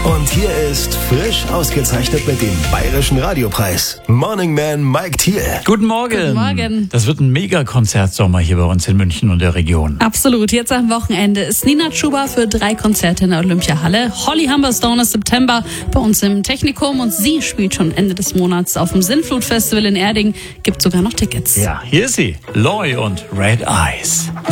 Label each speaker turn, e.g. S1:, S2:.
S1: Und hier ist frisch ausgezeichnet mit dem Bayerischen Radiopreis. Morning Man Mike Thiel.
S2: Guten Morgen.
S3: Guten Morgen.
S2: Das wird ein Mega-Konzertsommer hier bei uns in München und der Region.
S3: Absolut. Jetzt am Wochenende ist Nina Chuba für 3 Konzerte in der Olympiahalle. Holly Humberstone ist September bei uns im Technikum und sie spielt schon Ende des Monats auf dem Sinnflut-Festival in Erding. Gibt sogar noch Tickets.
S2: Ja, hier ist sie. Loy und Red Eyes.